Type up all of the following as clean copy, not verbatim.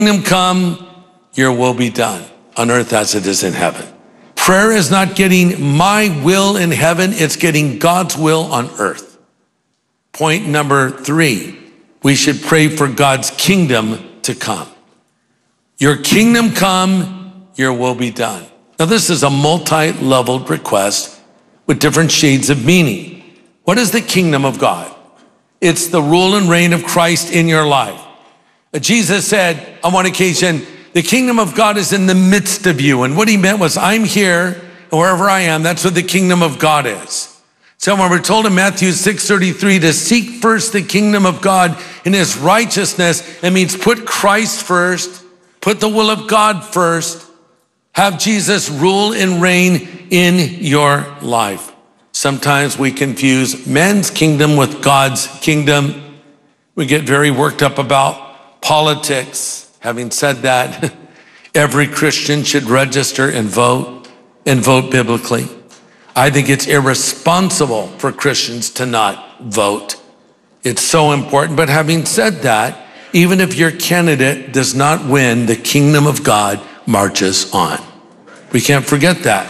Kingdom come, your will be done on earth as it is in heaven. Prayer is not getting my will in heaven, it's getting God's will on earth. Point number 3, we should pray for God's kingdom to come. Your kingdom come, your will be done. Now this is a multi-leveled request with different shades of meaning. What is the kingdom of God? It's the rule and reign of Christ in your life. Jesus said on one occasion, the kingdom of God is in the midst of you. And what he meant was, I'm here, and wherever I am, that's what the kingdom of God is. So when we're told in Matthew 6:33 to seek first the kingdom of God and his righteousness, it means put Christ first, put the will of God first, have Jesus rule and reign in your life. Sometimes we confuse man's kingdom with God's kingdom. We get very worked up about politics. Having said that, every Christian should register and vote biblically. I think it's irresponsible for Christians to not vote. It's so important. But having said that, even if your candidate does not win, the kingdom of God marches on. We can't forget that.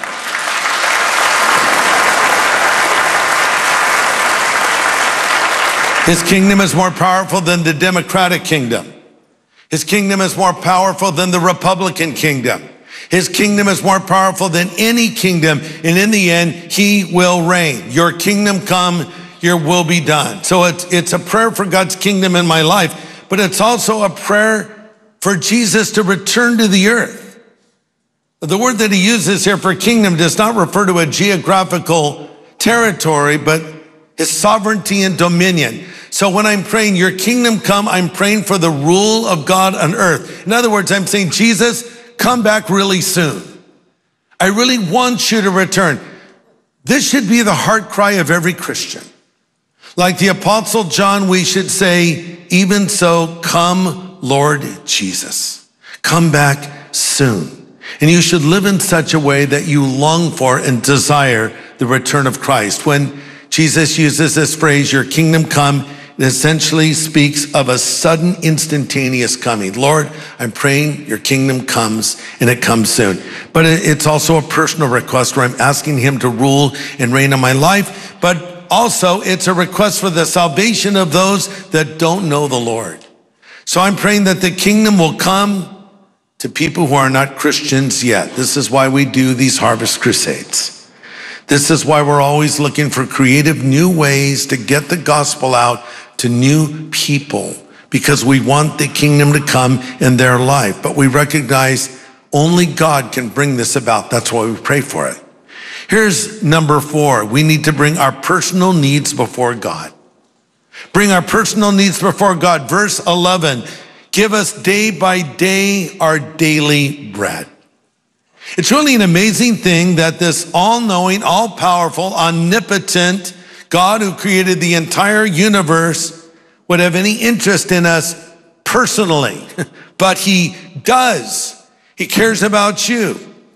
His kingdom is more powerful than the Democratic kingdom. His kingdom is more powerful than the Republican kingdom. His kingdom is more powerful than any kingdom. And in the end, he will reign. Your kingdom come, your will be done. So it's a prayer for God's kingdom in my life, but it's also a prayer for Jesus to return to the earth. The word that he uses here for kingdom does not refer to a geographical territory, but his sovereignty and dominion. So when I'm praying, your kingdom come, I'm praying for the rule of God on earth. In other words, I'm saying, Jesus, come back really soon. I really want you to return. This should be the heart cry of every Christian. Like the Apostle John, we should say, even so, come, Lord Jesus. Come back soon. And you should live in such a way that you long for and desire the return of Christ. When Jesus uses this phrase, your kingdom come, it essentially speaks of a sudden, instantaneous coming. Lord, I'm praying your kingdom comes, and it comes soon. But it's also a personal request where I'm asking him to rule and reign in my life. But also, it's a request for the salvation of those that don't know the Lord. So I'm praying that the kingdom will come to people who are not Christians yet. This is why we do these Harvest Crusades. This is why we're always looking for creative new ways to get the gospel out to new people, because we want the kingdom to come in their life. But we recognize only God can bring this about. That's why we pray for it. Here's number 4. We need to bring our personal needs before God. Bring our personal needs before God. Verse 11, give us day by day our daily bread. It's really an amazing thing that this all-knowing, all-powerful, omnipotent God who created the entire universe would have any interest in us personally. But he does. He cares about you.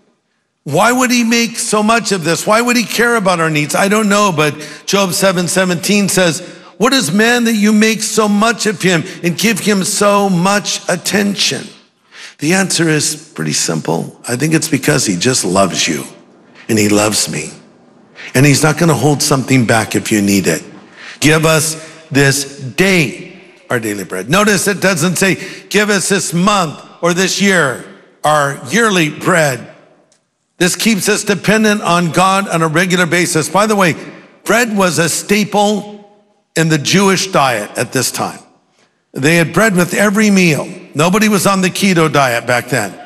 Why would he make so much of this? Why would he care about our needs? I don't know, but Job 7:17 says, what is man that you make so much of him and give him so much attention? The answer is pretty simple. I think it's because he just loves you and he loves me. And he's not going to hold something back if you need it. Give us this day our daily bread. Notice it doesn't say, give us this month or this year our yearly bread. This keeps us dependent on God on a regular basis. By the way, bread was a staple in the Jewish diet at this time. They had bread with every meal. Nobody was on the keto diet back then.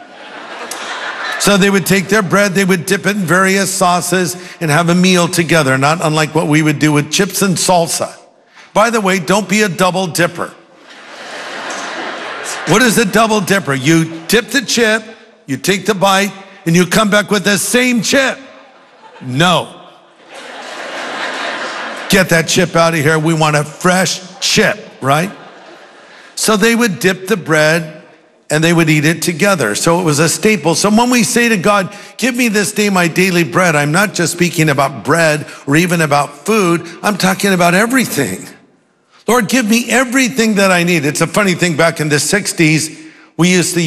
So they would take their bread, they would dip it in various sauces and have a meal together, not unlike what we would do with chips and salsa. By the way, don't be a double dipper. What is a double dipper? You dip the chip, you take the bite, and you come back with the same chip. No. Get that chip out of here. We want a fresh chip, right? So they would dip the bread and they would eat it together. So it was a staple. So when we say to God, give me this day my daily bread, I'm not just speaking about bread or even about food. I'm talking about everything. Lord, give me everything that I need. It's a funny thing, back in the 60s, We used to